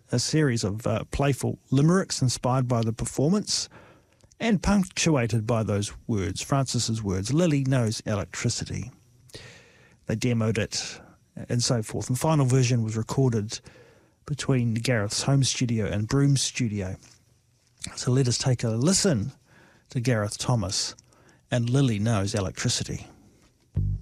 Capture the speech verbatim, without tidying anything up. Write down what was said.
a series of uh, playful limericks inspired by the performance and punctuated by those words, Francis's words, Lily knows electricity. They demoed it and so forth. And the final version was recorded between Gareth's home studio and Broom's studio. So let us take a listen to Gareth Thomas and Lily Knows Electricity.